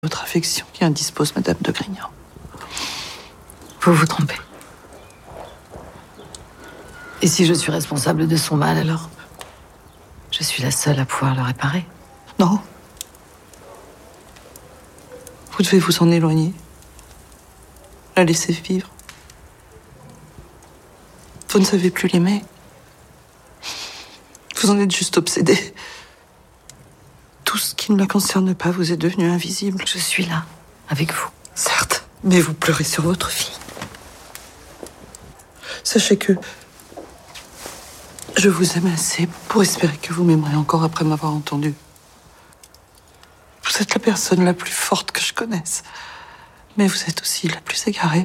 Votre affection qui indispose Madame de Grignan. Vous vous trompez. Et si je suis responsable de son mal, alors je suis la seule à pouvoir le réparer. Non. Vous devez vous en éloigner. La laisser vivre. Vous ne savez plus l'aimer. Vous en êtes juste obsédé. Tout ce qui ne la concerne pas vous est devenu invisible. Je suis là, avec vous. Certes, mais vous pleurez sur votre fille. Sachez que je vous aime assez pour espérer que vous m'aimerez encore après m'avoir entendu. Vous êtes la personne la plus forte que je connaisse. Mais vous êtes aussi la plus égarée.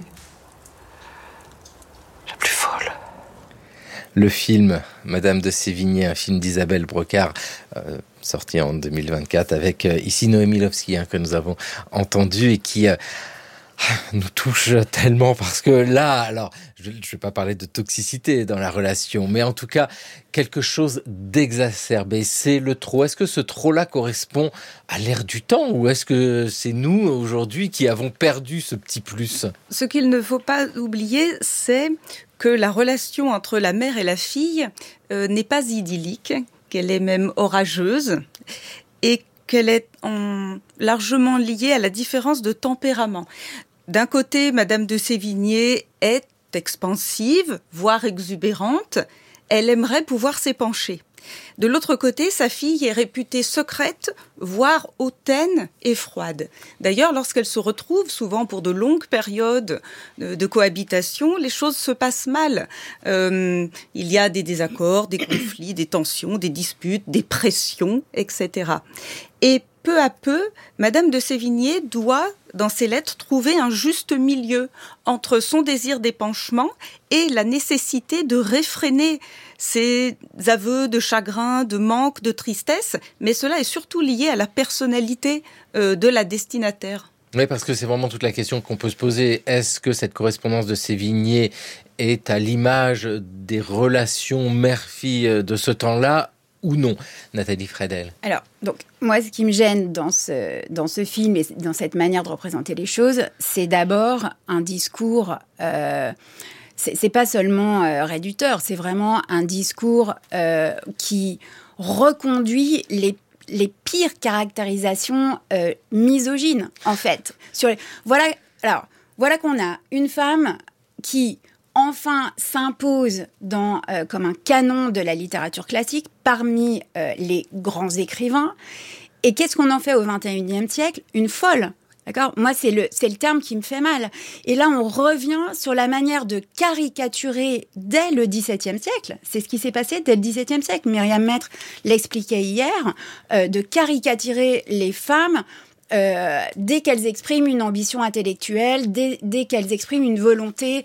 La plus folle. Le film Madame de Sévigné, un film d'Isabelle Brocard, sorti en 2024 avec ici Noémie Lovski, que nous avons entendu et qui nous touche tellement parce que là, alors, je ne vais pas parler de toxicité dans la relation, mais en tout cas, quelque chose d'exacerbé. C'est le trop. Est-ce que ce trop-là correspond à l'ère du temps ou est-ce que c'est nous, aujourd'hui, qui avons perdu ce petit plus ? Ce qu'il ne faut pas oublier, c'est que la relation entre la mère et la fille n'est pas idyllique, qu'elle est même orageuse et qu'elle est largement liée à la différence de tempérament. D'un côté, Madame de Sévigné est expansive, voire exubérante. Elle aimerait pouvoir s'épancher. De l'autre côté, sa fille est réputée secrète, voire hautaine et froide. D'ailleurs, lorsqu'elle se retrouve, souvent pour de longues périodes de cohabitation, les choses se passent mal. Il y a des désaccords, des conflits, des tensions, des disputes, des pressions, etc. Et peu à peu, Madame de Sévigné doit, dans ses lettres, trouver un juste milieu entre son désir d'épanchement et la nécessité de réfréner ses aveux de chagrin, de manque, de tristesse, mais cela est surtout lié à la personnalité de la destinataire. Oui, parce que c'est vraiment toute la question qu'on peut se poser. Est-ce que cette correspondance de Sévigné est à l'image des relations mère-fille de ce temps-là ou non, Nathalie Fredel? Alors, donc, moi, ce qui me gêne dans ce film et dans cette manière de représenter les choses, c'est d'abord un discours... c'est pas seulement réducteur, c'est vraiment un discours qui reconduit les pires caractérisations misogynes, en fait. Voilà qu'on a une femme qui... enfin s'impose comme un canon de la littérature classique parmi les grands écrivains. Et qu'est-ce qu'on en fait au XXIe siècle ? Une folle. D'accord ? Moi, c'est le terme qui me fait mal. Et là, on revient sur la manière de caricaturer dès le XVIIe siècle. C'est ce qui s'est passé dès le XVIIe siècle. Myriam Maître l'expliquait hier, de caricaturer les femmes dès qu'elles expriment une ambition intellectuelle, dès qu'elles expriment une volonté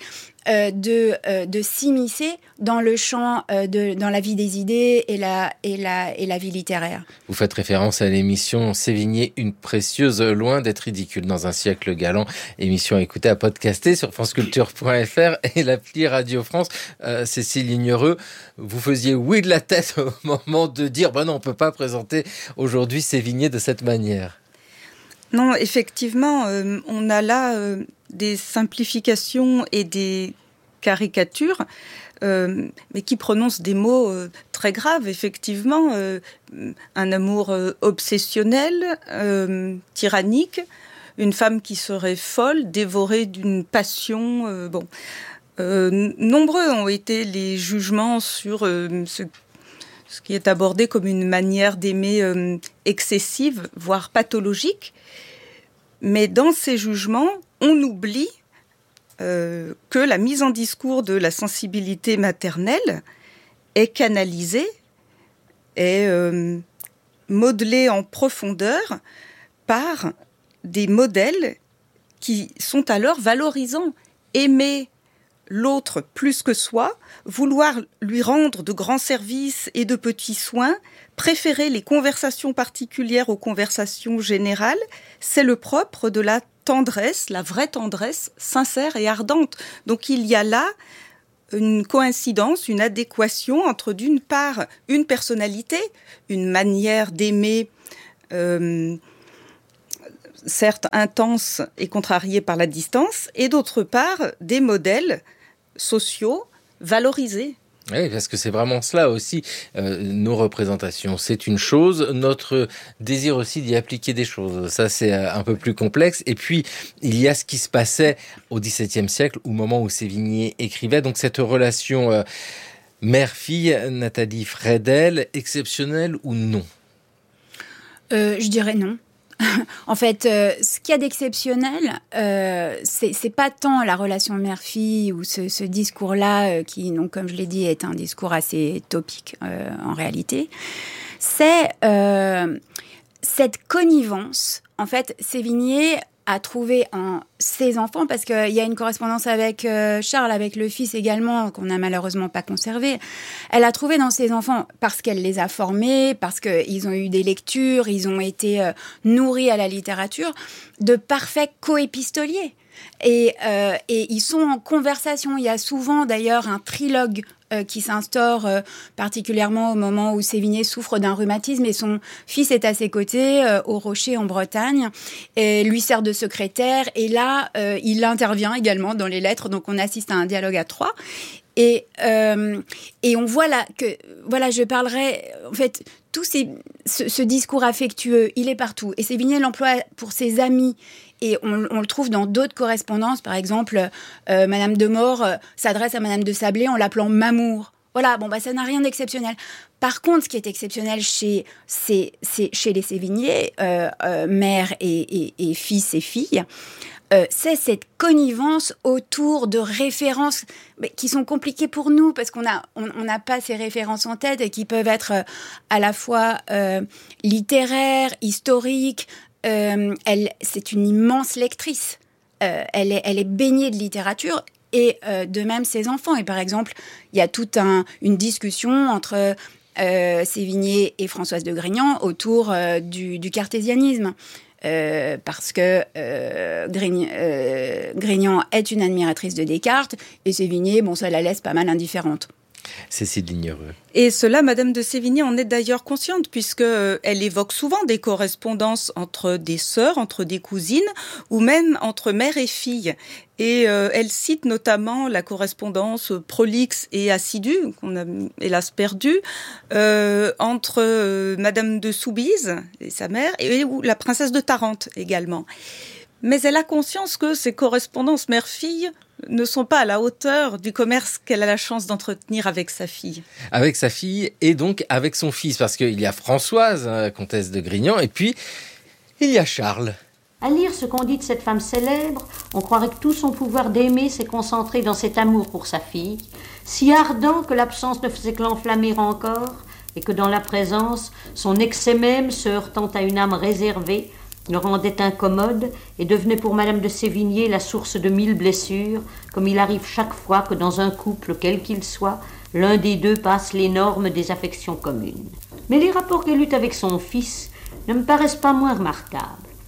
de s'immiscer dans le champ, dans la vie des idées et la vie littéraire. Vous faites référence à l'émission Sévigné, une précieuse, loin d'être ridicule dans un siècle galant. Émission à écouter, à podcaster sur franceculture.fr et l'appli Radio France. Cécile Lignereux, vous faisiez oui de la tête au moment de dire non, on ne peut pas présenter aujourd'hui Sévigné de cette manière. Non, effectivement, on a là des simplifications et des caricatures, mais qui prononcent des mots très graves, effectivement. Un amour obsessionnel, tyrannique, une femme qui serait folle, dévorée d'une passion. Nombreux ont été les jugements sur ce qui est abordé comme une manière d'aimer excessive, voire pathologique. Mais dans ces jugements, on oublie que la mise en discours de la sensibilité maternelle est canalisée, est modelée en profondeur par des modèles qui sont alors valorisants. Aimer l'autre plus que soi, vouloir lui rendre de grands services et de petits soins, préférer les conversations particulières aux conversations générales, c'est le propre de la tendresse, la vraie tendresse sincère et ardente. Donc il y a là une coïncidence, une adéquation entre d'une part une personnalité, une manière d'aimer certes intenses et contrariés par la distance, et d'autre part, des modèles sociaux valorisés. Oui, parce que c'est vraiment cela aussi, nos représentations. C'est une chose, notre désir aussi d'y appliquer des choses. Ça, c'est un peu plus complexe. Et puis, il y a ce qui se passait au XVIIe siècle, au moment où Sévigné écrivait. Donc, cette relation mère-fille, Nathalie Fredel, exceptionnelle ou non ? Je dirais non. En fait, ce qu'il y a d'exceptionnel, c'est pas tant la relation mère-fille ou ce discours-là qui, donc, comme je l'ai dit, est un discours assez topique en réalité. C'est cette connivence. En fait, Sévigné a trouvé en ses enfants, parce qu'il y a une correspondance avec Charles, avec le fils également, qu'on n'a malheureusement pas conservé. Elle a trouvé dans ses enfants, parce qu'elle les a formés, parce qu'ils ont eu des lectures, ils ont été nourris à la littérature, de parfaits coépistoliers. Et ils sont en conversation. Il y a souvent d'ailleurs un trilogue qui s'instaure particulièrement au moment où Sévigné souffre d'un rhumatisme et son fils est à ses côtés au Rocher en Bretagne et lui sert de secrétaire, et là il intervient également dans les lettres, donc on assiste à un dialogue à trois. Et on voit là que, voilà, je parlerai, en fait, ce discours affectueux, il est partout. Et Sévigné l'emploie pour ses amis. Et on le trouve dans d'autres correspondances. Par exemple, Madame de Maure s'adresse à Madame de Sablé en l'appelant Mamour. Voilà, bon, ça n'a rien d'exceptionnel. Par contre, ce qui est exceptionnel chez les Sévigné, mère et fils et filles, c'est cette connivence autour de références qui sont compliquées pour nous parce qu'on n'a pas ces références en tête et qui peuvent être à la fois littéraires, historiques. C'est une immense lectrice. Elle est baignée de littérature et de même ses enfants. Et par exemple, il y a toute une discussion entre Sévigné et Françoise de Grignan autour du cartésianisme. Parce que Grignan est une admiratrice de Descartes et Sévigné, ça la laisse pas mal indifférente. Cécile Lignereux. Et cela, Madame de Sévigné en est d'ailleurs consciente, puisqu'elle évoque souvent des correspondances entre des sœurs, entre des cousines, ou même entre mère et fille. Et elle cite notamment la correspondance prolixe et assidue, qu'on a hélas perdue, entre Madame de Soubise et sa mère, et la princesse de Tarente également. Mais elle a conscience que ces correspondances mère-fille ne sont pas à la hauteur du commerce qu'elle a la chance d'entretenir avec sa fille. Avec sa fille et donc avec son fils, parce qu'il y a Françoise, comtesse de Grignan, et puis il y a Charles. À lire ce qu'on dit de cette femme célèbre, on croirait que tout son pouvoir d'aimer s'est concentré dans cet amour pour sa fille, si ardent que l'absence ne faisait que l'enflammer encore, et que dans la présence, son excès même, se heurtant à une âme réservée, le rendait incommode et devenait pour Madame de Sévigné la source de 1000 blessures, comme il arrive chaque fois que dans un couple, quel qu'il soit, l'un des deux passe les normes des affections communes. Mais les rapports qu'elle eut avec son fils ne me paraissent pas moins remarquables.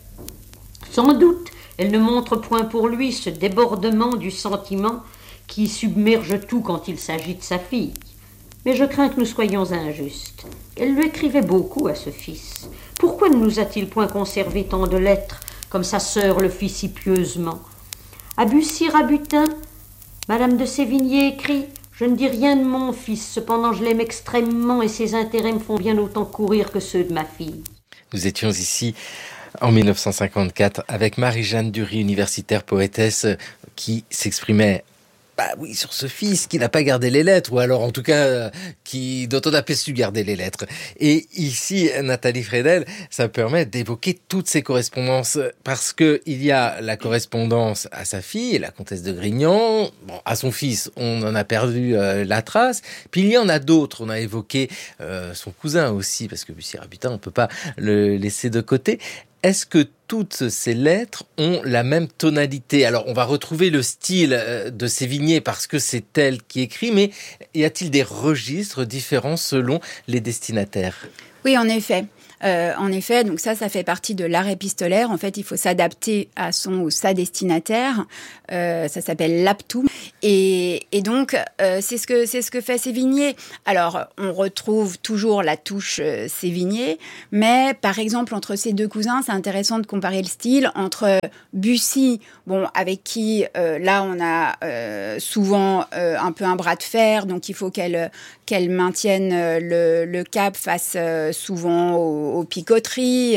Sans doute, elle ne montre point pour lui ce débordement du sentiment qui submerge tout quand il s'agit de sa fille. Mais je crains que nous soyons injustes. Elle lui écrivait beaucoup à ce fils. Pourquoi ne nous a-t-il point conservé tant de lettres, comme sa sœur le fit si pieusement ? À Bussy-Rabutin, Madame de Sévigné écrit « Je ne dis rien de mon fils, cependant je l'aime extrêmement et ses intérêts me font bien autant courir que ceux de ma fille. » Nous étions ici en 1954 avec Marie-Jeanne Dury, universitaire poétesse, qui s'exprimait sur ce fils qui n'a pas gardé les lettres, ou alors en tout cas dont on a pas su garder les lettres. Et ici, Nathalie Fredel, ça permet d'évoquer toutes ces correspondances, parce que il y a la correspondance à sa fille, la comtesse de Grignan, à son fils, on en a perdu la trace, puis il y en a d'autres, on a évoqué son cousin aussi, parce que Bussy-Rabutin, on peut pas le laisser de côté. Est-ce que toutes ces lettres ont la même tonalité ? Alors, on va retrouver le style de Sévigné parce que c'est elle qui écrit, mais y a-t-il des registres différents selon les destinataires ? Oui, en effet. En effet, donc ça fait partie de l'art épistolaire. En fait, il faut s'adapter à son ou sa destinataire. Ça s'appelle l'aptum. Et donc, c'est ce que fait Sévigné. Alors, on retrouve toujours la touche Sévigné, mais par exemple, entre ces deux cousins, c'est intéressant de comparer le style entre Bussy, avec qui, là, on a souvent un peu un bras de fer, donc il faut qu'elle maintienne le cap face souvent aux picoteries,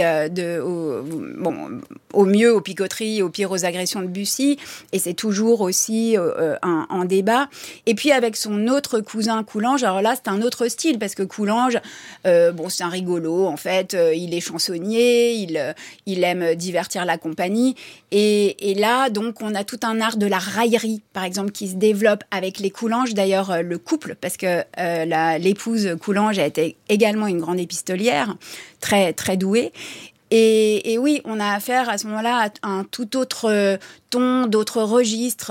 au mieux aux picoteries, au pire aux agressions de Bussy, et c'est toujours aussi un débat. Et puis avec son autre cousin Coulanges, alors là c'est un autre style, parce que Coulanges, c'est un rigolo en fait, il est chansonnier, il aime divertir la compagnie, et là donc on a tout un art de la raillerie par exemple qui se développe avec les Coulanges, d'ailleurs le couple, parce que l'épouse Coulanges a été également une grande épistolière, très très douée. Et oui, on a affaire à ce moment-là à un tout autre ton, d'autres registres,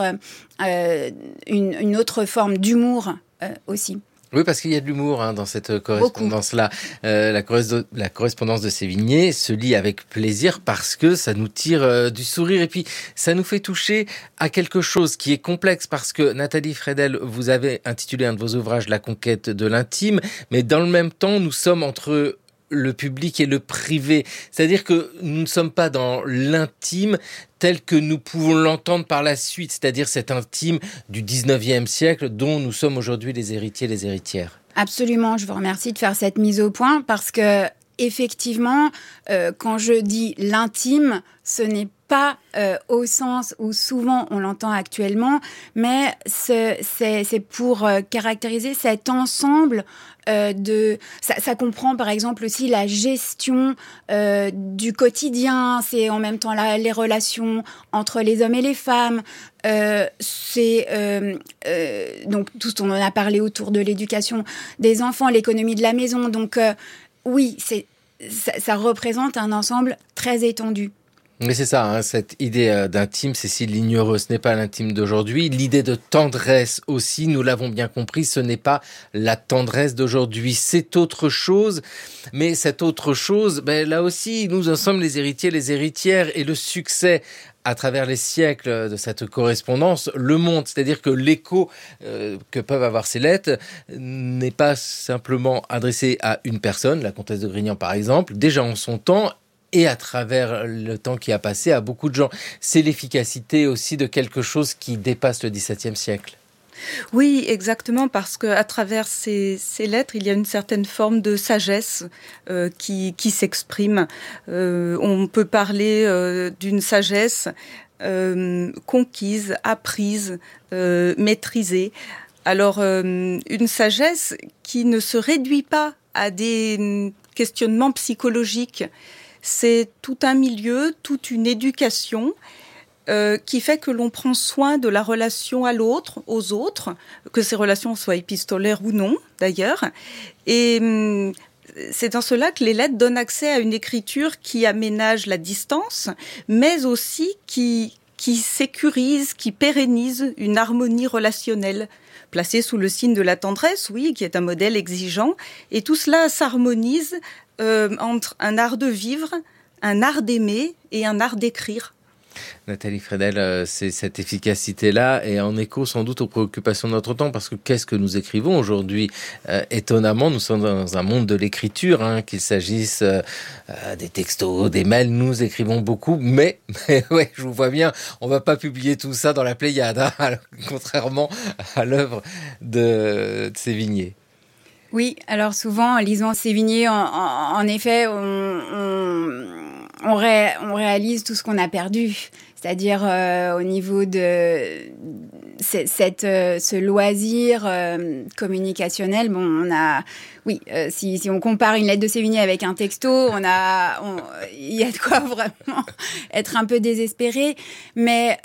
une autre forme d'humour aussi. Oui, parce qu'il y a de l'humour dans cette correspondance-là. La correspondance de Sévigné se lit avec plaisir parce que ça nous tire du sourire, et puis ça nous fait toucher à quelque chose qui est complexe, parce que Nathalie Fredel, vous avez intitulé un de vos ouvrages « La conquête de l'intime », mais dans le même temps, nous sommes entre le public et le privé. C'est-à-dire que nous ne sommes pas dans l'intime tel que nous pouvons l'entendre par la suite, c'est-à-dire cet intime du 19e siècle dont nous sommes aujourd'hui les héritiers, les héritières. Absolument, je vous remercie de faire cette mise au point, parce que effectivement, quand je dis l'intime, ce n'est pas au sens où souvent on l'entend actuellement, mais c'est pour caractériser cet ensemble ça comprend par exemple aussi la gestion du quotidien, c'est en même temps les relations entre les hommes et les femmes, c'est donc tout ce dont on a parlé autour de l'éducation des enfants, l'économie de la maison, donc oui, ça représente un ensemble très étendu. Mais c'est ça, cette idée d'intime, Cécile Lignereux, ce n'est pas l'intime d'aujourd'hui. L'idée de tendresse aussi, nous l'avons bien compris, ce n'est pas la tendresse d'aujourd'hui, c'est autre chose. Mais cette autre chose, là aussi, nous en sommes les héritiers, les héritières, et le succès à travers les siècles de cette correspondance le montre. C'est-à-dire que l'écho que peuvent avoir ces lettres n'est pas simplement adressé à une personne, la comtesse de Grignan par exemple, déjà en son temps, et à travers le temps qui a passé à beaucoup de gens. C'est l'efficacité aussi de quelque chose qui dépasse le XVIIe siècle. Oui, exactement, parce qu'à travers ces lettres, il y a une certaine forme de sagesse qui s'exprime. On peut parler d'une sagesse conquise, apprise, maîtrisée. Alors, une sagesse qui ne se réduit pas à des questionnements psychologiques. C'est tout un milieu, toute une éducation qui fait que l'on prend soin de la relation à l'autre, aux autres, que ces relations soient épistolaires ou non, d'ailleurs. Et c'est dans cela que les lettres donnent accès à une écriture qui aménage la distance, mais aussi qui sécurise, qui pérennise une harmonie relationnelle, placée sous le signe de la tendresse, oui, qui est un modèle exigeant. Et tout cela s'harmonise entre un art de vivre, un art d'aimer et un art d'écrire. Nathalie Fredel, c'est cette efficacité-là et en écho sans doute aux préoccupations de notre temps, parce que qu'est-ce que nous écrivons aujourd'hui ? Étonnamment, nous sommes dans un monde de l'écriture, qu'il s'agisse des textos, des mails, nous écrivons beaucoup, mais ouais, je vous vois bien, on va pas publier tout ça dans la Pléiade, contrairement à l'œuvre de Sévigné. Oui, alors souvent, en lisant Sévigné, en effet, on réalise tout ce qu'on a perdu. C'est-à-dire au niveau de ce loisir communicationnel, on a... Oui, si on compare une lettre de Sévigné avec un texto, il y a de quoi vraiment être un peu désespéré. Mais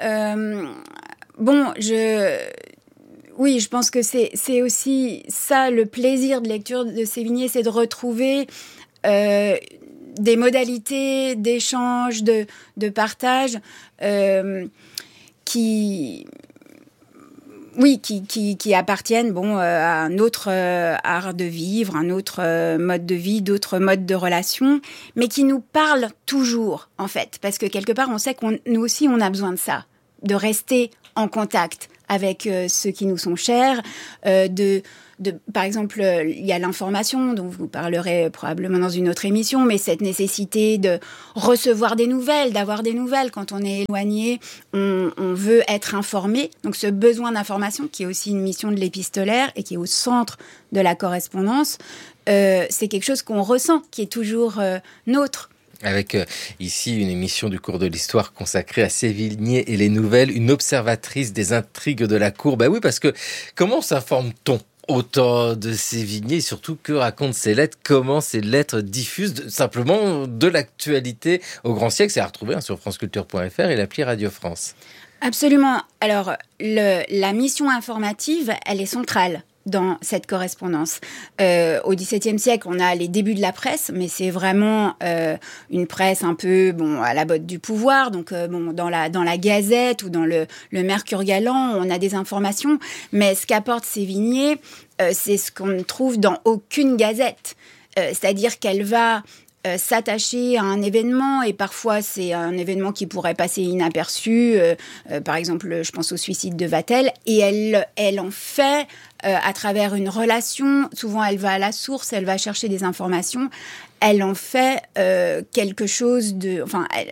oui, je pense que c'est aussi ça, le plaisir de lecture de Sévigné, c'est de retrouver des modalités d'échange, de partage qui Oui, qui appartiennent à un autre art de vivre, un autre mode de vie, d'autres modes de relation, mais qui nous parlent toujours, en fait. Parce que quelque part, on sait nous aussi, on a besoin de ça, de rester en contact avec ceux qui nous sont chers, par exemple, il y a l'information, dont vous parlerez probablement dans une autre émission, mais cette nécessité de recevoir des nouvelles, d'avoir des nouvelles. Quand on est éloigné, on veut être informé. Donc ce besoin d'information, qui est aussi une mission de l'épistolaire et qui est au centre de la correspondance, c'est quelque chose qu'on ressent, qui est toujours nôtre. Avec ici une émission du cours de l'histoire consacrée à Sévigné et les nouvelles, une observatrice des intrigues de la cour. Oui, parce que comment s'informe-t-on autant de Sévigné et surtout que racontent ces lettres, comment ces lettres diffusent simplement de l'actualité au grand siècle? C'est à retrouver sur franceculture.fr et l'appli Radio France. Absolument. Alors, la mission informative, elle est centrale dans cette correspondance. Au XVIIe siècle, on a les débuts de la presse, mais c'est vraiment une presse un peu à la botte du pouvoir. Donc, dans la Gazette ou dans le Mercure Galant, on a des informations. Mais ce qu'apporte Sévigné, c'est ce qu'on ne trouve dans aucune gazette. C'est-à-dire qu'elle va s'attacher à un événement, et parfois c'est un événement qui pourrait passer inaperçu, par exemple je pense au suicide de Vatel, et elle en fait à travers une relation, souvent elle va à la source, elle va chercher des informations, elle en fait quelque chose de,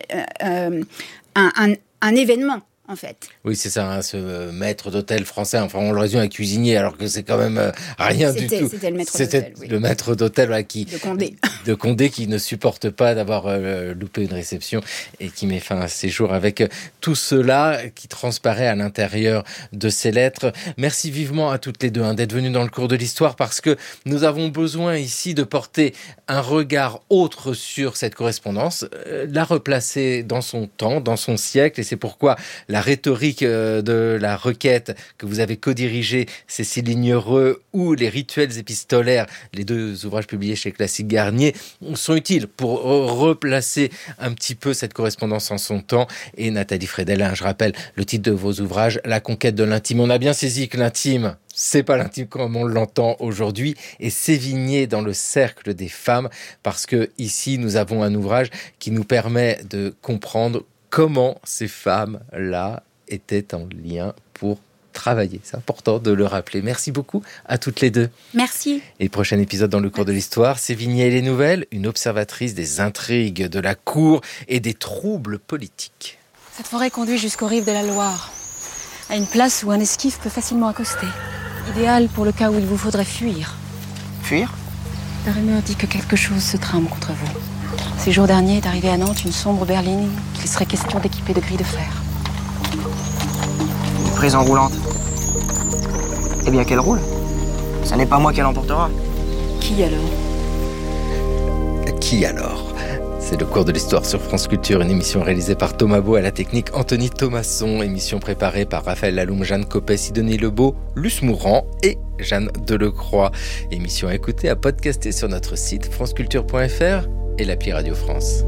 un événement en fait. Oui, c'est ça, ce maître d'hôtel français, on le résume à cuisinier, alors que c'est quand même rien du tout. C'était le maître d'hôtel, oui. Le maître d'hôtel de Condé qui ne supporte pas d'avoir loupé une réception et qui met fin à ses jours avec tout cela qui transparaît à l'intérieur de ces lettres. Merci vivement à toutes les deux d'être venues dans le cours de l'histoire, parce que nous avons besoin ici de porter un regard autre sur cette correspondance, la replacer dans son temps, dans son siècle, et c'est pourquoi la rhétorique de la requête que vous avez co-dirigée, Cécile Lignereux, ou les rituels épistolaires, les deux ouvrages publiés chez Classique Garnier, sont utiles pour replacer un petit peu cette correspondance en son temps. Et Nathalie Frédel, je rappelle le titre de vos ouvrages, La conquête de l'intime. On a bien saisi que l'intime, c'est pas l'intime comme on l'entend aujourd'hui, et Sévigné dans le cercle des femmes, parce que ici nous avons un ouvrage qui nous permet de comprendre comment ces femmes-là étaient en lien pour travailler. C'est important de le rappeler. Merci beaucoup à toutes les deux. Merci. Et prochain épisode dans le cours de l'histoire, Sévigné et les nouvelles, une observatrice des intrigues de la cour et des troubles politiques. Cette forêt conduit jusqu'aux rives de la Loire, à une place où un esquif peut facilement accoster. Idéal pour le cas où il vous faudrait fuir. Fuir ? La rumeur dit que quelque chose se trame contre vous. Ces jours derniers est arrivée à Nantes une sombre berline qu'il serait question d'équiper de grilles de fer. Une prison roulante. Eh bien, qu'elle roule. Ça n'est pas moi qu'elle emportera. Qui alors ? Qui alors ? C'est le cours de l'histoire sur France Culture, une émission réalisée par Thomas Beau, à la technique Anthony Thomasson, émission préparée par Raphaël Laloum, Jeanne Copet, Sidonie Lebeau, Luce Mourant et Jeanne Delecroix. Émission à écouter, à podcaster sur notre site franceculture.fr et l'appli Radio France.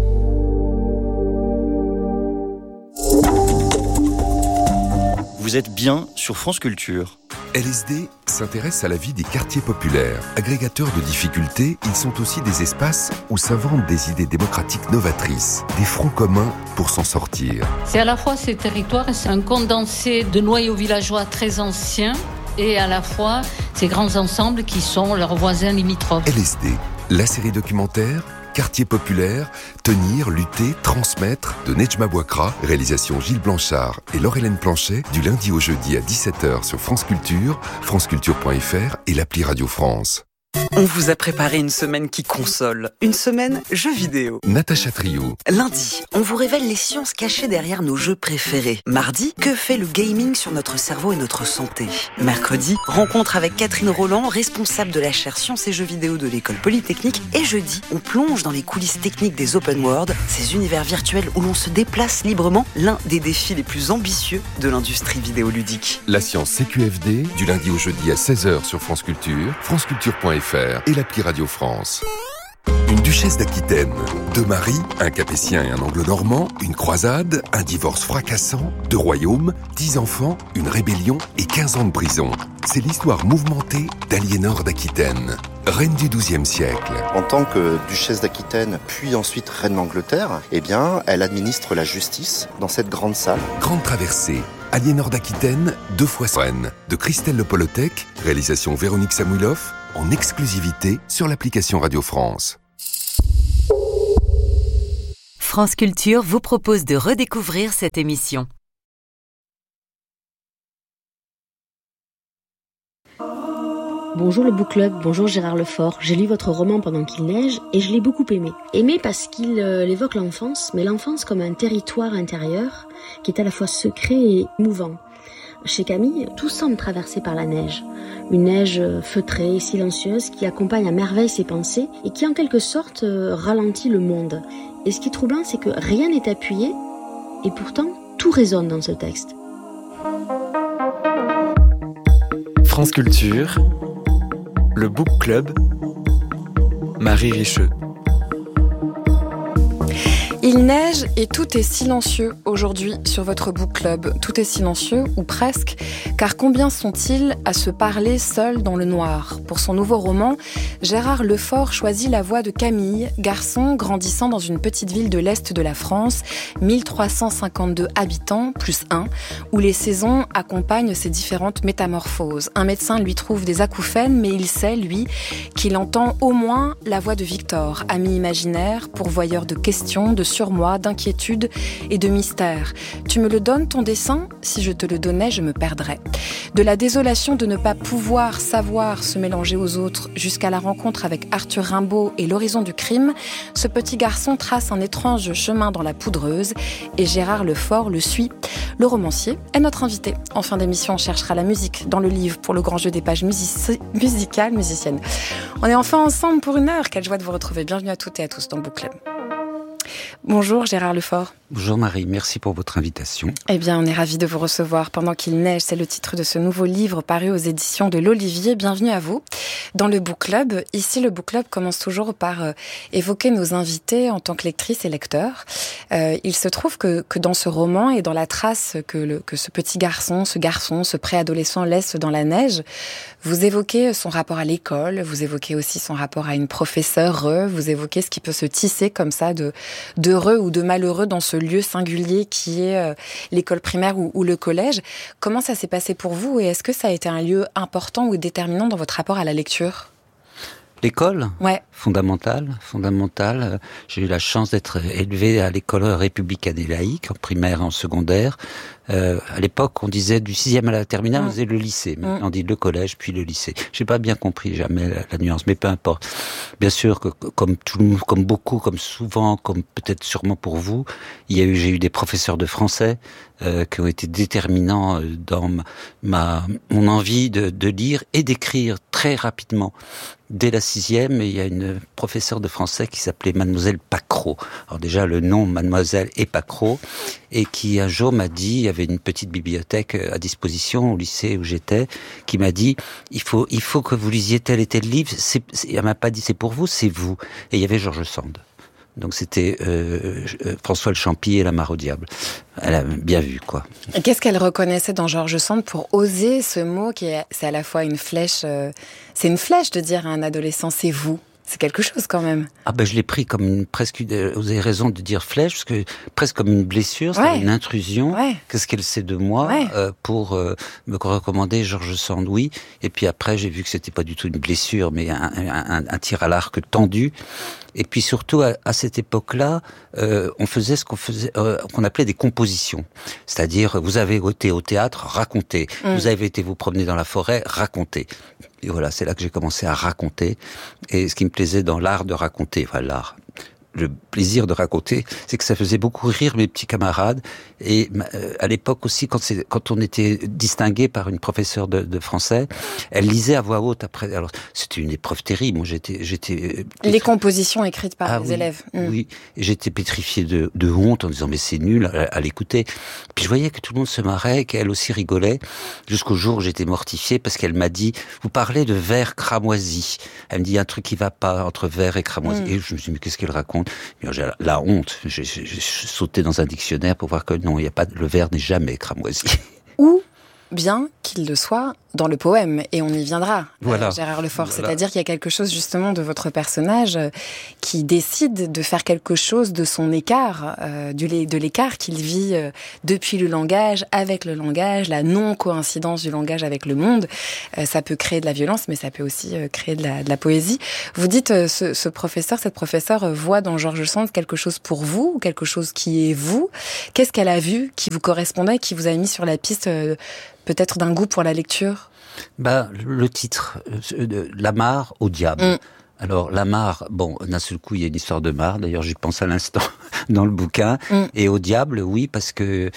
Vous êtes bien sur France Culture. LSD s'intéresse à la vie des quartiers populaires. Agrégateurs de difficultés, ils sont aussi des espaces où s'inventent des idées démocratiques novatrices, des fronts communs pour s'en sortir. C'est à la fois ces territoires, c'est un condensé de noyaux villageois très anciens, et à la fois ces grands ensembles qui sont leurs voisins limitrophes. LSD, la série documentaire Quartier populaire, tenir, lutter, transmettre de Nejma Bouakra, réalisation Gilles Blanchard et Laure-Hélène Planchet, du lundi au jeudi à 17h sur France Culture, franceculture.fr et l'appli Radio France. On vous a préparé une semaine qui console, une semaine jeux vidéo. Natacha Trio. Lundi, on vous révèle les sciences cachées derrière nos jeux préférés. Mardi, que fait le gaming sur notre cerveau et notre santé. Mercredi, rencontre avec Catherine Roland, responsable de la chaire Sciences et Jeux vidéo de l'École Polytechnique. Et jeudi, on plonge dans les coulisses techniques des open world, ces univers virtuels où l'on se déplace librement, l'un des défis les plus ambitieux de l'industrie vidéoludique. La science CQFD, du lundi au jeudi à 16h sur France Culture, franceculture.fr et l'appli Radio France. Une Duchesse d'Aquitaine. Deux maris, un capétien et un anglo-normand, une croisade, un divorce fracassant, 2 royaumes, 10 enfants, une rébellion et 15 ans de prison. C'est l'histoire mouvementée d'Aliénor d'Aquitaine, reine du XIIe siècle. En tant que duchesse d'Aquitaine, puis ensuite reine d'Angleterre, elle administre la justice dans cette grande salle. Grande traversée. Aliénor d'Aquitaine, 2 fois reine, de Christelle Le Polotec, réalisation Véronique Samouilov, en exclusivité sur l'application Radio France. France Culture vous propose de redécouvrir cette émission. Bonjour le Book Club, bonjour Gérard Lefort. J'ai lu votre roman Pendant qu'il neige et je l'ai beaucoup aimé. Aimé parce qu'il évoque l'enfance, mais l'enfance comme un territoire intérieur qui est à la fois secret et mouvant. Chez Camille, tout semble traversé par la neige. Une neige feutrée, silencieuse, qui accompagne à merveille ses pensées et qui en quelque sorte ralentit le monde. Et ce qui est troublant, c'est que rien n'est appuyé et pourtant tout résonne dans ce texte. France Culture, le Book Club, Marie Richeux. Il neige et tout est silencieux aujourd'hui sur votre book club. Tout est silencieux, ou presque, car combien sont-ils à se parler seuls dans le noir ? Pour son nouveau roman, Gérard Lefort choisit la voix de Camille, garçon grandissant dans une petite ville de l'Est de la France, 1352 habitants, plus 1, où les saisons accompagnent ces différentes métamorphoses. Un médecin lui trouve des acouphènes, mais il sait, lui, qu'il entend au moins la voix de Victor, ami imaginaire, pourvoyeur de questions, de surmoi, d'inquiétude et de mystère. Tu me le donnes, ton dessin ? Si je te le donnais, je me perdrais. De la désolation de ne pas pouvoir savoir se mélanger aux autres jusqu'à la rencontre avec Arthur Rimbaud et l'horizon du crime, ce petit garçon trace un étrange chemin dans la poudreuse et Gérard Lefort le suit. Le romancier est notre invité. En fin d'émission, on cherchera la musique dans le livre pour le grand jeu des pages musiciennes. On est enfin ensemble pour 1 heure. Quelle joie de vous retrouver. Bienvenue à toutes et à tous dans le Book Club. Bonjour Gérard Lefort. Bonjour Marie, merci pour votre invitation. Eh bien, on est ravis de vous recevoir. Pendant qu'il neige, c'est le titre de ce nouveau livre paru aux éditions de l'Olivier. Bienvenue à vous dans le Book Club. Ici, le Book Club commence toujours par évoquer nos invités en tant que lectrices et lecteurs. Il se trouve que dans ce roman et dans la trace que ce petit garçon, ce préadolescent laisse dans la neige, vous évoquez son rapport à l'école, vous évoquez aussi son rapport à une professeure, vous évoquez ce qui peut se tisser comme ça d'heureux ou de malheureux dans ce lieu singulier qui est l'école primaire ou le collège. Comment ça s'est passé pour vous et est-ce que ça a été un lieu important ou déterminant dans votre rapport à la lecture ? L'école ? Ouais. Fondamentale. J'ai eu la chance d'être élevé à l'école républicaine et laïque, en primaire et en secondaire. À l'époque, on disait du 6e à la terminale, on disait le lycée. Maintenant, on dit le collège, puis le lycée. J'ai pas bien compris jamais la nuance, mais peu importe. Bien sûr que comme souvent, comme peut-être sûrement pour vous, j'ai eu des professeurs de français qui ont été déterminants dans mon envie de lire et d'écrire très rapidement. Dès la 6e, il y a une professeure de français qui s'appelait Mademoiselle Pacreau. Alors déjà, le nom Mademoiselle et Pacreau, et qui un jour m'a dit, il y avait une petite bibliothèque à disposition au lycée où j'étais, qui m'a dit, il faut que vous lisiez tel et tel livre. Elle m'a pas dit c'est pour vous, c'est vous. Et il y avait George Sand. Donc c'était François le Champy et La Mare au diable. Elle a bien vu, quoi. Et qu'est-ce qu'elle reconnaissait dans George Sand pour oser ce mot c'est à la fois une flèche, c'est une flèche de dire à un adolescent c'est vous. C'est quelque chose quand même. Ah ben je l'ai pris comme vous avez raison de dire flèche, parce que presque comme une blessure, c'est une intrusion. Ouais. Qu'est-ce qu'elle sait de moi pour me recommander George Sand, oui. Et puis après j'ai vu que c'était pas du tout une blessure, mais un tir à l'arc tendu. Et puis surtout à cette époque-là, on faisait ce qu'on appelait des compositions, c'est-à-dire vous avez été au théâtre, racontez. Vous avez été vous promener dans la forêt, racontez. Et voilà, c'est là que j'ai commencé à raconter. Et ce qui me plaisait dans l'art de raconter, enfin l'art, le plaisir de raconter, c'est que ça faisait beaucoup rire mes petits camarades. Et à l'époque aussi, quand on était distingué par une professeure de français, elle lisait à voix haute après. Alors c'était une épreuve terrible. Moi j'étais les compositions écrites par les élèves. Oui, et j'étais pétrifié de honte en disant mais c'est nul à l'écouter. Puis je voyais que tout le monde se marrait, qu'elle aussi rigolait, jusqu'au jour où j'étais mortifié parce qu'elle m'a dit vous parlez de vers cramoisi. Elle me dit un truc qui va pas entre vers et cramoisi. Et je me suis dit mais qu'est-ce qu'elle raconte? Et j'ai la honte. J'ai sauté dans un dictionnaire pour voir que non, il y a pas le vers n'est jamais cramoisi. Ou bien qu'il le soit dans le poème, et on y viendra, voilà. Gérard Lefort. Voilà. C'est-à-dire qu'il y a quelque chose justement de votre personnage qui décide de faire quelque chose de son écart, de l'écart qu'il vit depuis le langage, avec le langage, la non-coïncidence du langage avec le monde. Ça peut créer de la violence, mais ça peut aussi créer de la poésie. Vous dites, cette professeure voit dans George Sand quelque chose pour vous, quelque chose qui est vous. Qu'est-ce qu'elle a vu qui vous correspondait, qui vous a mis sur la piste peut-être d'un goût pour la lecture? Le titre, La mare au diable. Alors, la mare, bon, d'un seul coup, il y a une histoire de mare. D'ailleurs, j'y pense à l'instant dans le bouquin. Et au diable, oui, parce que,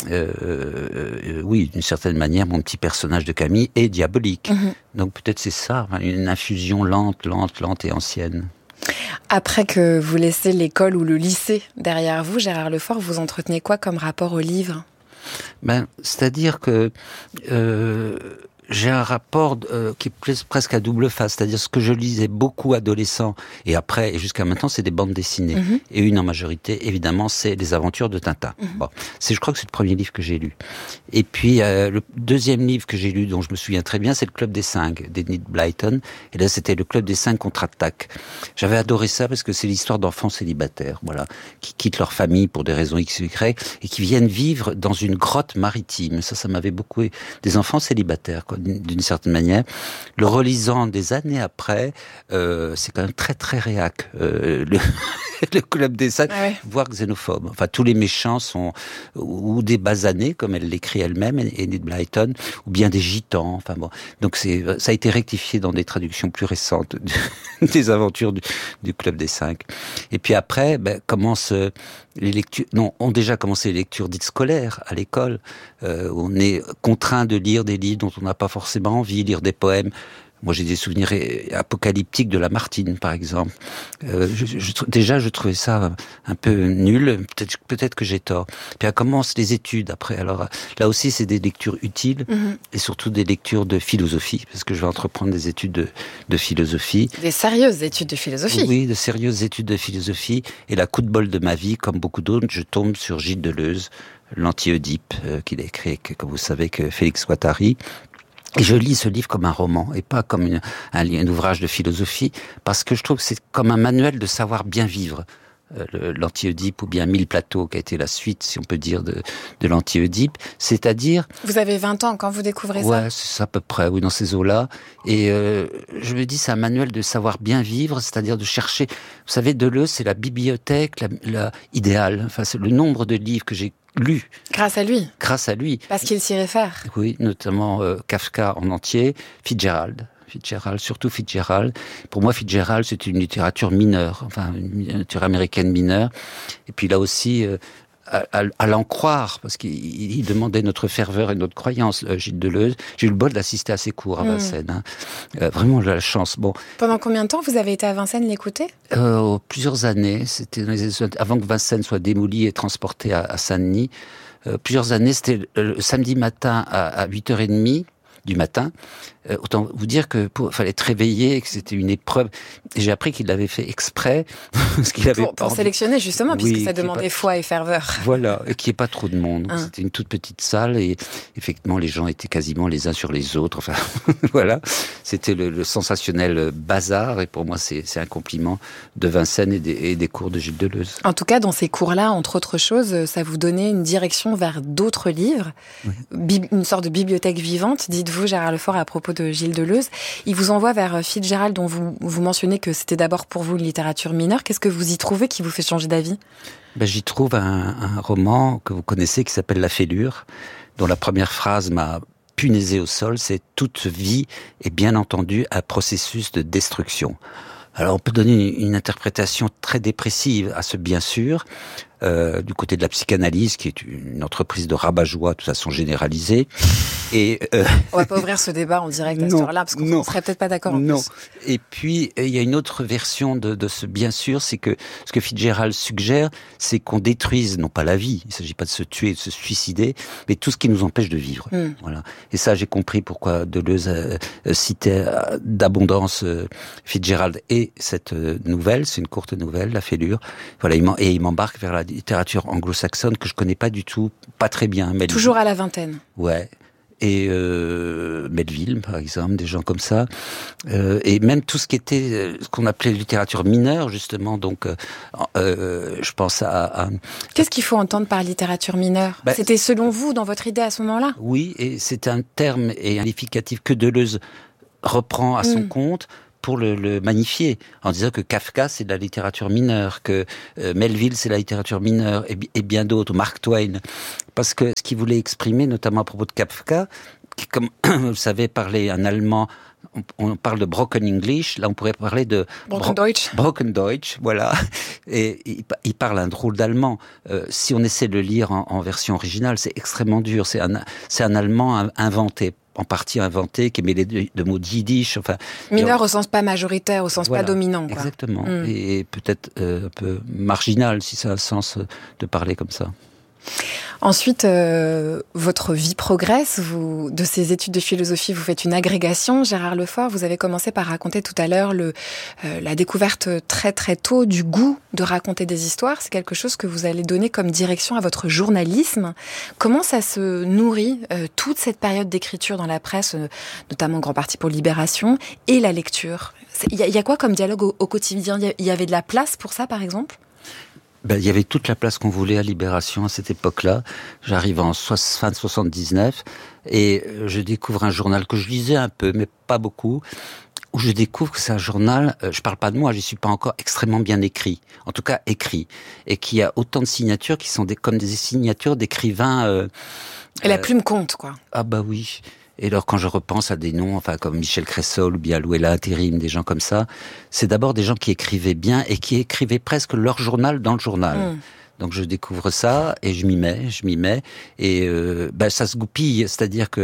oui, d'une certaine manière, mon petit personnage de Camille est diabolique. Donc, peut-être c'est ça, une infusion lente et ancienne. Après que vous laissez l'école ou le lycée derrière vous, Gérard Lefort, vous entretenez quoi comme rapport au livre? C'est-à-dire que j'ai un rapport qui est presque à double face, c'est-à-dire ce que je lisais beaucoup adolescent et après et jusqu'à maintenant, c'est des bandes dessinées. Et une en majorité, évidemment, c'est les aventures de Tintin. Bon, je crois que c'est le premier livre que j'ai lu. Et puis le deuxième livre que j'ai lu, dont je me souviens très bien, c'est le Club des 5 d'Enid Blyton. Et là, c'était le Club des 5 contre-attaque. J'avais adoré ça parce que c'est l'histoire d'enfants célibataires, voilà, qui quittent leur famille pour des raisons X, Y, et qui viennent vivre dans une grotte maritime. Ça m'avait beaucoup... Des enfants célibataires, quoi, d'une certaine manière. Le relisant des années après, c'est quand même très très réac. Le Club des 5, voire xénophobe. Enfin, tous les méchants sont ou des basanés, comme elle l'écrit elle-même, Enid Blyton, ou bien des gitans. Enfin bon, donc ça a été rectifié dans des traductions plus récentes des aventures du Club des 5. Et puis après, commencent les lectures. Non, ont déjà commencé les lectures dites scolaires à l'école. Où on est contraint de lire des livres dont on n'a pas forcément envie, lire des poèmes. Moi, j'ai des souvenirs apocalyptiques de Lamartine, par exemple. Déjà, je trouvais ça un peu nul. Peut-être que j'ai tort. Puis, elle commence les études après. Alors, là aussi, c'est des lectures utiles et surtout des lectures de philosophie, parce que je vais entreprendre des études de philosophie. Des sérieuses études de philosophie. Oui, de sérieuses études de philosophie. Et la coup de bol de ma vie, comme beaucoup d'autres, je tombe sur Gilles Deleuze, l'Anti-Oedipe, qu'il a écrit, comme vous savez, que Félix Guattari. Et je lis ce livre comme un roman et pas comme un ouvrage de philosophie, parce que je trouve que c'est comme un manuel de savoir bien vivre. L'Anti-Oedipe ou bien 1000 plateaux, qui a été la suite, si on peut dire, de l'Anti-Oedipe. C'est-à-dire... Vous avez 20 ans quand vous découvrez ça? Ouais, c'est ça à peu près, oui, dans ces eaux-là. Et je me dis, c'est un manuel de savoir bien vivre, c'est-à-dire de chercher... Vous savez, Deleuze, c'est la bibliothèque idéale. Enfin, c'est le nombre de livres que j'ai lu. Grâce à lui. Grâce à lui. Parce qu'il s'y réfère. Oui, notamment Kafka en entier, Fitzgerald, surtout Fitzgerald. Pour moi, Fitzgerald, c'est une littérature mineure, enfin une littérature américaine mineure. Et puis là aussi, à l'en croire, parce qu'il demandait notre ferveur et notre croyance, Gilles Deleuze. J'ai eu le bol d'assister à ses cours à Vincennes. Vraiment, j'ai la chance. Bon. Pendant combien de temps vous avez été à Vincennes l'écouter? Plusieurs années. C'était avant que Vincennes soit démoli et transporté à Saint-Denis. Plusieurs années, c'était le samedi matin à 8h30 du matin. Autant vous dire que fallait être réveillé, que c'était une épreuve. Et j'ai appris qu'il l'avait fait exprès, parce qu'il avait pour sélectionner justement, puisque ça demandait foi et ferveur. Voilà, et qu'il n'y ait pas trop de monde. C'était une toute petite salle et effectivement les gens étaient quasiment les uns sur les autres. Enfin, voilà, c'était le sensationnel bazar. Et pour moi, c'est un compliment de Vincennes et des cours de Gilles Deleuze. En tout cas, dans ces cours-là, entre autres choses, ça vous donnait une direction vers d'autres livres, une sorte de bibliothèque vivante. Dites-vous, Gérard Lefort, à propos de Gilles Deleuze. Il vous envoie vers Fitzgerald, dont vous mentionnez que c'était d'abord pour vous une littérature mineure. Qu'est-ce que vous y trouvez qui vous fait changer d'avis? J'y trouve un roman que vous connaissez qui s'appelle La Fêlure, dont la première phrase m'a punaisé au sol, c'est « Toute vie est bien entendu un processus de destruction ». Alors on peut donner une interprétation très dépressive à ce bien sûr, du côté de la psychanalyse, qui est une entreprise de rabat-joie de façon généralisée. Et on va pas ouvrir ce débat en direct à cette heure-là, parce qu'on ne serait peut-être pas d'accord. Non. Et puis il y a une autre version de ce bien sûr, c'est que ce que Fitzgerald suggère, c'est qu'on détruise non pas la vie, il ne s'agit pas de se tuer, de se suicider, mais tout ce qui nous empêche de vivre. Voilà. Et ça, j'ai compris pourquoi Deleuze citait d'abondance Fitzgerald et cette nouvelle, c'est une courte nouvelle, La Fêlure. Voilà, il m'embarque vers la littérature anglo-saxonne que je connais pas du tout, pas très bien. Melville. Toujours à la vingtaine. Ouais. Et Melville, par exemple, des gens comme ça, et même tout ce qui était ce qu'on appelait littérature mineure, justement. Donc, je pense à... Qu'est-ce qu'il faut entendre par littérature mineure ? C'était selon vous, dans votre idée à ce moment-là ? Oui, et c'est un terme et un qualificatif que Deleuze reprend à son compte pour le magnifier, en disant que Kafka, c'est de la littérature mineure, que Melville, c'est de la littérature mineure, et bien d'autres, Mark Twain. Parce que ce qu'il voulait exprimer, notamment à propos de Kafka, qui, comme vous le savez, parlait un allemand, on parle de broken English, là on pourrait parler de... Broken Deutsch, voilà. Et il parle un drôle d'allemand. Si on essaie de le lire en version originale, c'est extrêmement dur. C'est un allemand inventé, en partie inventé, qui est mêlé de mots yiddish. Enfin, mineur au sens pas majoritaire, au sens pas dominant. Quoi. Exactement. Et peut-être un peu marginal, si ça a un sens de parler comme ça. Ensuite, votre vie progresse. De ces études de philosophie, vous faites une agrégation. Gérard Lefort, vous avez commencé par raconter tout à l'heure la découverte très très tôt du goût de raconter des histoires. C'est quelque chose que vous allez donner comme direction à votre journalisme. Comment ça se nourrit, toute cette période d'écriture dans la presse, notamment en grande partie pour Libération, et la lecture ? Il y a quoi comme dialogue au quotidien ? Il y avait de la place pour ça, par exemple ? Il y avait toute la place qu'on voulait à Libération à cette époque-là. J'arrive en fin de 79 et je découvre un journal que je lisais un peu, mais pas beaucoup, où je découvre que c'est un journal, je parle pas de moi, j'y suis pas encore, extrêmement bien écrit, en tout cas écrit, et qui a autant de signatures qui sont comme des signatures d'écrivains... et la plume compte, quoi. Ah bah oui. Et alors, quand je repense à des noms, enfin, comme Michel Cressol ou bien Louella Intérim, des gens comme ça, c'est d'abord des gens qui écrivaient bien et qui écrivaient presque leur journal dans le journal. Donc, je découvre ça et je m'y mets. Et ça se goupille, c'est-à-dire que,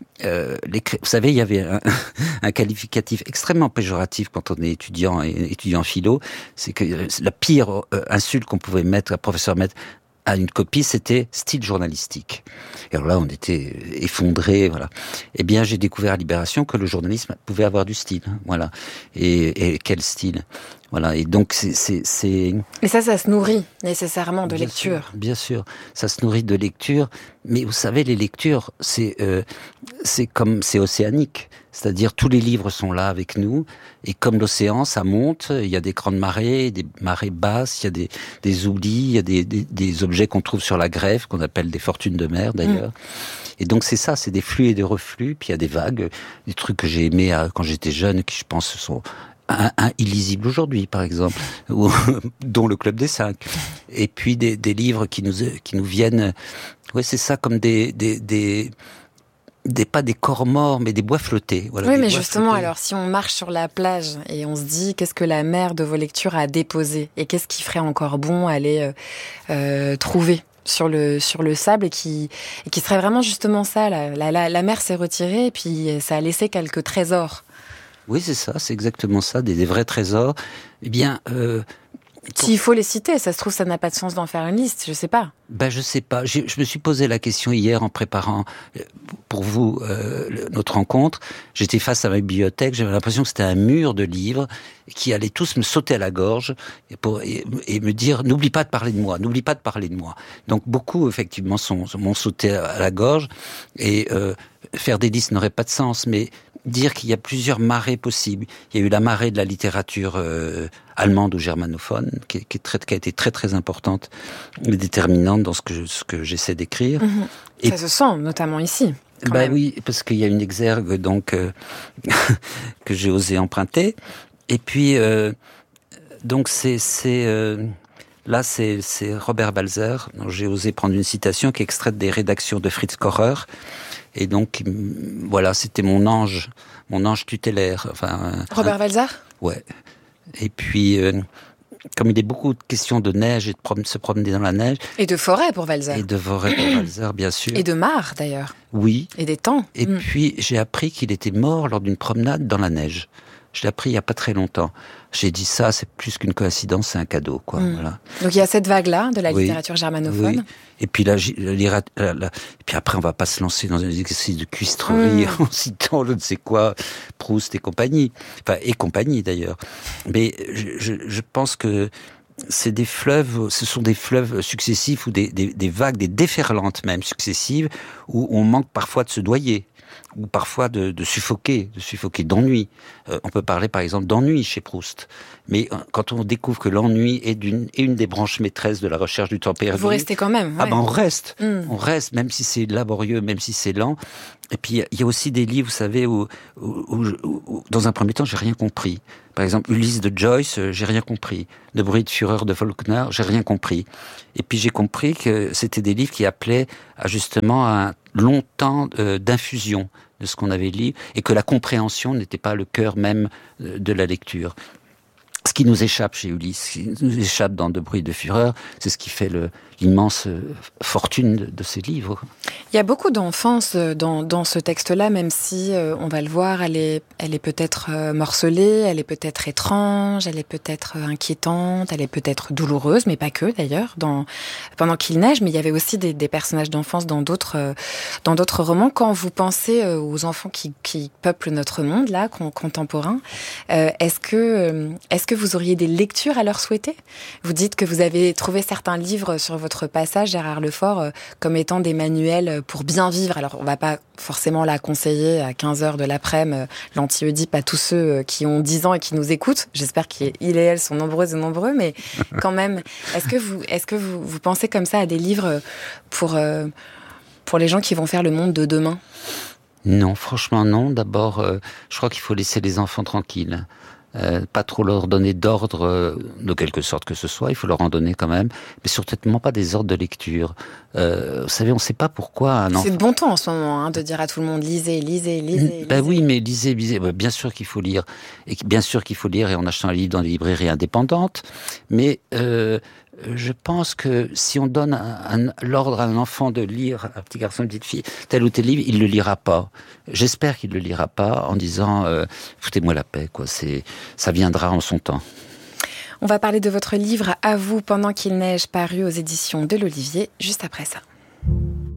vous savez, il y avait un qualificatif extrêmement péjoratif quand on est étudiant et étudiant philo, c'est que la pire insulte qu'on pouvait mettre, un professeur mettre à une copie, c'était style journalistique. Et alors là, on était effondrés, voilà. Eh bien, j'ai découvert à Libération que le journalisme pouvait avoir du style, voilà. Et quel style, voilà. Et donc, c'est... Et ça se nourrit nécessairement de lecture. Bien sûr, ça se nourrit de lecture. Mais vous savez, les lectures, c'est océanique. C'est-à-dire, tous les livres sont là avec nous. Et comme l'océan, ça monte. Il y a des grandes marées, des marées basses. Il y a des oublis. Il y a des objets qu'on trouve sur la grève, qu'on appelle des fortunes de mer, d'ailleurs. Et donc, c'est ça. C'est des flux et des reflux. Puis il y a des vagues. Des trucs que j'ai aimés quand j'étais jeune, qui, je pense, sont illisibles aujourd'hui, par exemple. Dont le Club des 5. Et puis, des livres qui nous viennent... Ouais, c'est ça, comme pas des corps morts, mais des bois flottés. Voilà, oui, mais justement, alors, si on marche sur la plage et on se dit qu'est-ce que la mer de vos lectures a déposé et qu'est-ce qui ferait encore bon aller trouver sur le sable et qui serait vraiment justement ça, la mer s'est retirée et puis ça a laissé quelques trésors. Oui, c'est ça, c'est exactement ça, des vrais trésors. Eh bien... S'il faut les citer, ça se trouve, ça n'a pas de sens d'en faire une liste, je sais pas. Je sais pas. Je me suis posé la question hier en préparant pour vous notre rencontre. J'étais face à ma bibliothèque, j'avais l'impression que c'était un mur de livres qui allaient tous me sauter à la gorge et me dire n'oublie pas de parler de moi, n'oublie pas de parler de moi. Donc beaucoup effectivement m'ont sauté à la gorge et faire des listes n'aurait pas de sens, mais dire qu'il y a plusieurs marées possibles. Il y a eu la marée de la littérature allemande ou germanophone, qui a été très très importante et déterminante dans ce que j'essaie d'écrire. Ça se sent, notamment ici. Oui, parce qu'il y a une exergue donc que j'ai osé emprunter. Et puis donc là c'est Robert Balzer. Donc, j'ai osé prendre une citation qui est extraite des rédactions de Fritz Kohrer. Et donc, voilà, c'était mon ange tutélaire. Enfin, Robert Balzer ? Ouais. Et puis, comme il y a beaucoup de questions de neige et de se promener dans la neige. Et de forêt pour Walser. Et de forêt pour Walser, bien sûr. Et de mares, d'ailleurs. Oui. Et des temps. Et puis, j'ai appris qu'il était mort lors d'une promenade dans la neige. Je l'ai appris il n'y a pas très longtemps. J'ai dit ça, c'est plus qu'une coïncidence, c'est un cadeau, quoi. Voilà. Donc il y a cette vague-là de la littérature germanophone. Oui. Et puis là, et puis après, on va pas se lancer dans un exercice de cuistrerie en citant je ne sais quoi, Proust et compagnie. Enfin, et compagnie d'ailleurs. Mais je pense que c'est des fleuves, ce sont des fleuves successifs ou des vagues, des déferlantes même successives où on manque parfois de se noyer. Ou parfois de suffoquer d'ennui. On peut parler par exemple d'ennui chez Proust. Mais quand on découvre que l'ennui est une des branches maîtresses de la recherche du temps perdu... Vous restez quand même. Ouais. Ah ben on reste, même si c'est laborieux, même si c'est lent. Et puis il y a aussi des livres, vous savez, où dans un premier temps j'ai rien compris. Par exemple, Ulysse de Joyce, j'ai rien compris. De Bruit de Fureur de Faulkner, j'ai rien compris. Et puis j'ai compris que c'était des livres qui appelaient justement à un long temps d'infusion de ce qu'on avait lu, et que la compréhension n'était pas le cœur même de la lecture. Ce qui nous échappe chez Ulysse, ce qui nous échappe dans De Bruit de Fureur, c'est ce qui fait l'immense fortune de ces livres. Il y a beaucoup d'enfance dans ce texte-là, même si, on va le voir, elle est peut-être morcelée, elle est peut-être étrange, elle est peut-être inquiétante, elle est peut-être douloureuse, mais pas que d'ailleurs, pendant qu'il neige. Mais il y avait aussi des personnages d'enfance dans d'autres romans. Quand vous pensez aux enfants qui peuplent notre monde, là, contemporain, est-ce que vous auriez des lectures à leur souhaiter ? Vous dites que vous avez trouvé certains livres sur votre passage, Gérard Lefort, comme étant des manuels pour bien vivre. Alors, on va pas forcément la conseiller à 15h de l'après-midi, l'anti-Oedipe, à tous ceux qui ont 10 ans et qui nous écoutent. J'espère qu'il et elle sont nombreuses et nombreux, mais quand même, est-ce que vous pensez comme ça à des livres pour les gens qui vont faire le monde de demain ? Non, franchement non. D'abord, je crois qu'il faut laisser les enfants tranquilles. Pas trop leur donner d'ordre de quelque sorte que ce soit, il faut leur en donner quand même, mais certainement pas des ordres de lecture. Vous savez, on ne sait pas pourquoi un enfant... C'est de bon ton en ce moment de dire à tout le monde lisez. Ben oui, mais lisez. Bien sûr qu'il faut lire, et bien sûr qu'il faut lire et en achetant un livre dans les librairies indépendantes, mais je pense que si on donne l'ordre à un enfant de lire, un petit garçon, une petite fille, tel ou tel livre, il le lira pas. J'espère qu'il le lira pas en disant foutez-moi la paix, quoi. Ça viendra en son temps. On va parler de votre livre À vous pendant qu'il neige, paru aux éditions de l'Olivier, juste après ça.